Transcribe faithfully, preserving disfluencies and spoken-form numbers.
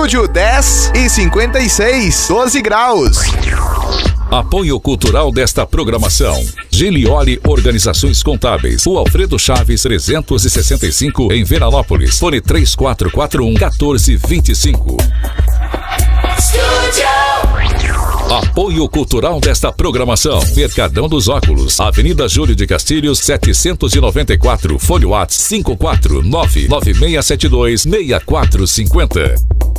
Estúdio dez e cinquenta e seis, doze graus. Apoio cultural desta programação: Gilioli Organizações Contábeis, o Alfredo Chaves trezentos e sessenta e cinco, em Veranópolis. Fone três quatro quatro um, um quatro dois cinco. Apoio cultural desta programação: Mercadão dos Óculos, Avenida Júlio de Castilhos, setecentos e noventa e quatro, Fone WhatsApp cinco quatro nove nove seis sete dois seis quatro cinco zero.